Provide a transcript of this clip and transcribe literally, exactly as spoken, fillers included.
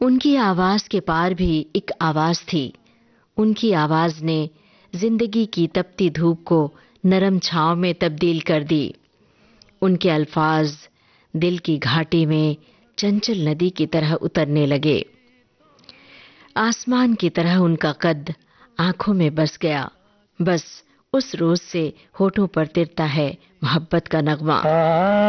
उनकी आवाज के पार भी एक आवाज थी। उनकी आवाज ने जिंदगी की तपती धूप को नरम छांव में तब्दील कर दी। उनके अल्फाज दिल की घाटी में चंचल नदी की तरह उतरने लगे। आसमान की तरह उनका कद आंखों में बस गया। बस उस रोज से होठों पर तिरता है मोहब्बत का नगमा।